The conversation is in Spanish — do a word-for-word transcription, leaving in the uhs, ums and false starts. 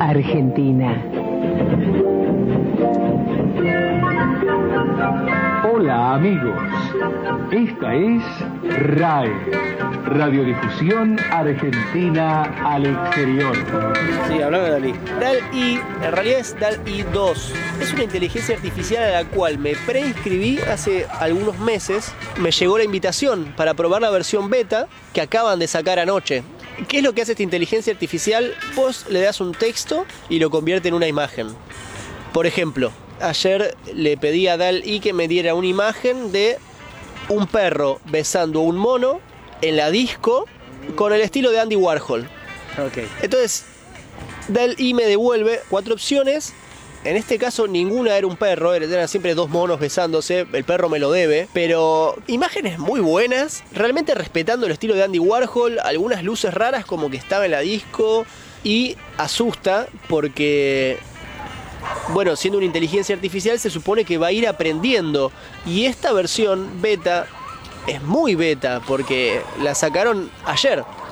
Argentina. Hola amigos, esta es R A E, Radiodifusión Argentina al Exterior. Sí, hablando de DALL-E. DALL-E, en realidad es DALL-E dos. Es una inteligencia artificial a la cual me preinscribí hace algunos meses. Me llegó la invitación para probar la versión beta que acaban de sacar anoche. ¿Qué es lo que hace esta inteligencia artificial? Vos le das un texto y lo convierte en una imagen. Por ejemplo, ayer le pedí a DALL-E que me diera una imagen de un perro besando a un mono en la disco con el estilo de Andy Warhol. Okay. Entonces, DALL-E me devuelve cuatro opciones. En este caso ninguna era un perro, eran siempre dos monos besándose, el perro me lo debe, pero imágenes muy buenas, realmente respetando el estilo de Andy Warhol, algunas luces raras como que estaba en la disco, y asusta porque, bueno, siendo una inteligencia artificial se supone que va a ir aprendiendo, y esta versión beta es muy beta porque la sacaron ayer.